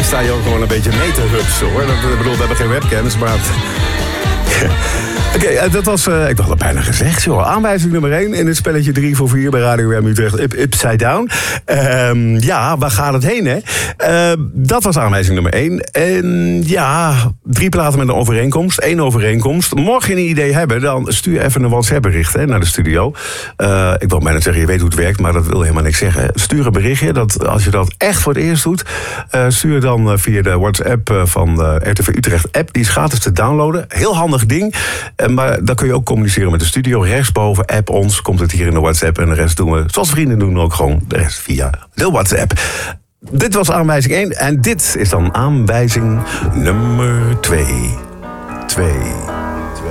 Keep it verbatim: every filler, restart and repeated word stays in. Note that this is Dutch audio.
sta je ook gewoon een beetje mee te hupsen, hoor. Dat, ik bedoel, we hebben geen webcams, maar... Oké, okay, dat was, uh, ik dacht dat bijna gezegd, joh. Aanwijzing nummer één in het spelletje drie voor vier bij Radio M Utrecht, Up, Upside Down. Um, ja, waar gaat het heen, hè? Uh, dat was aanwijzing nummer één. En ja, drie platen met een overeenkomst, één overeenkomst. Mocht je een idee hebben, dan stuur even een WhatsApp-bericht hè, naar de studio. Uh, ik wil bijna zeggen, je weet hoe het werkt, maar dat wil helemaal niks zeggen. Stuur een berichtje, dat als je dat echt voor het eerst doet, uh, stuur dan uh, via de WhatsApp uh, van de R T V Utrecht-app. Die is gratis te downloaden. Heel handig ding. Maar dan kun je ook communiceren met de studio. Rechtsboven, app ons, komt het hier in de WhatsApp. En de rest doen we, zoals vrienden doen, ook gewoon de rest via de WhatsApp. Dit was aanwijzing één. En dit is dan aanwijzing nummer twee. twee.